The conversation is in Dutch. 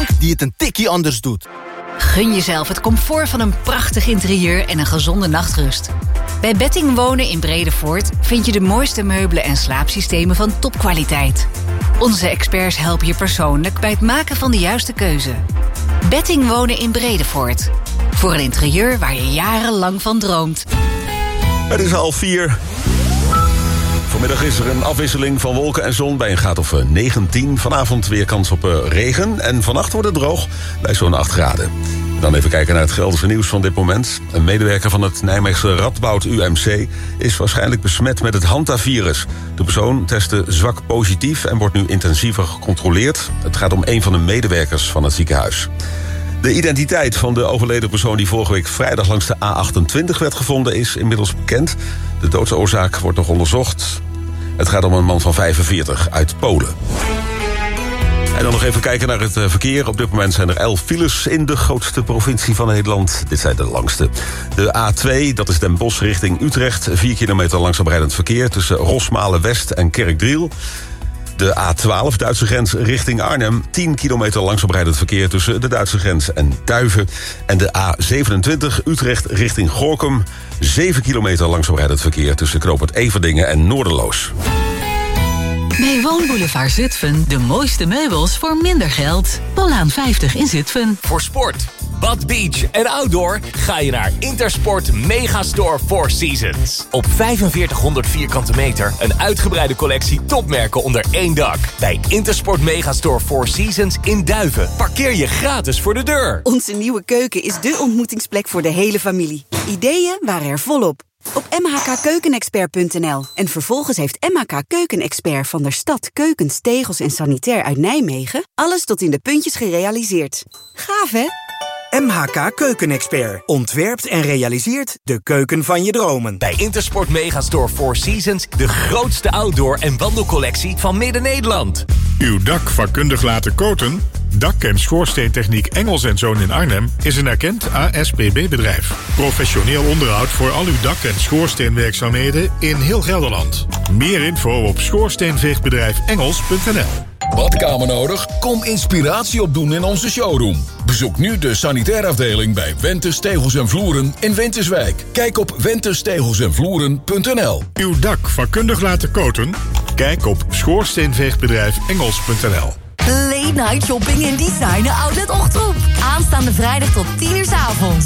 bank die het een tikkie anders doet. Gun jezelf het comfort van een prachtig interieur en een gezonde nachtrust. Bij Betting Wonen in Bredevoort vind je de mooiste meubelen en slaapsystemen van topkwaliteit. Onze experts helpen je persoonlijk bij het maken van de juiste keuze. Betting Wonen in Bredevoort. Voor een interieur waar je jarenlang van droomt. Het is 3:30. Vanmiddag is er een afwisseling van wolken en zon bij een graad of 19. Vanavond weer kans op regen. En vannacht wordt het droog bij zo'n 8 graden. Dan even kijken naar het Gelderse nieuws van dit moment. Een medewerker van het Nijmeegse Radboud UMC is waarschijnlijk besmet met het hantavirus. De persoon testte zwak positief en wordt nu intensiever gecontroleerd. Het gaat om een van de medewerkers van het ziekenhuis. De identiteit van de overleden persoon die vorige week vrijdag langs de A28 werd gevonden is inmiddels bekend. De doodsoorzaak wordt nog onderzocht. Het gaat om een man van 45 uit Polen. En dan nog even kijken naar het verkeer. Op dit moment zijn er 11 files in de grootste provincie van Nederland. Dit zijn de langste. De A2, dat is Den Bosch richting Utrecht. 4 kilometer langzaam rijdend verkeer tussen Rosmalen-West en Kerkdriel. De A12, Duitse grens richting Arnhem. 10 kilometer langzaam rijdend verkeer tussen de Duitse grens en Duiven. En de A27, Utrecht richting Gorinchem. 7 kilometer langzaam rijdend verkeer tussen Knoopert Everdingen en Noorderloos. Bij Woonboulevard Zutphen de mooiste meubels voor minder geld. Polaan 50 in Zutphen. Voor sport, bad, beach en outdoor ga je naar Intersport Megastore Four Seasons. Op 4500 vierkante meter een uitgebreide collectie topmerken onder één dak. Bij Intersport Megastore Four Seasons in Duiven parkeer je gratis voor de deur. Onze nieuwe keuken is dé ontmoetingsplek voor de hele familie. Ideeën waren er volop. Op mhkkeukenexpert.nl. En vervolgens heeft MHK Keukenexpert van der Stad keukens, tegels en sanitair uit Nijmegen alles tot in de puntjes gerealiseerd. Gaaf, hè? MHK Keukenexpert ontwerpt en realiseert de keuken van je dromen. Bij Intersport Megastore Four Seasons de grootste outdoor- en wandelcollectie van Midden-Nederland. Uw dak vakkundig laten coaten? Dak- en schoorsteentechniek Engels & Zoon in Arnhem is een erkend ASPB-bedrijf. Professioneel onderhoud voor al uw dak- en schoorsteenwerkzaamheden in heel Gelderland. Meer info op schoorsteenveegbedrijfengels.nl. Badkamer nodig? Kom inspiratie opdoen in onze showroom. Bezoek nu de sanitairafdeling bij Wentes Tegels en Vloeren in Winterswijk. Kijk op wentestegelsenvloeren.nl. Uw dak vakkundig laten coaten? Kijk op schoorsteenveegbedrijfengels.nl. Late night shopping in Designer Outlet Ochtroep. Aanstaande vrijdag tot 10 uur 's avonds.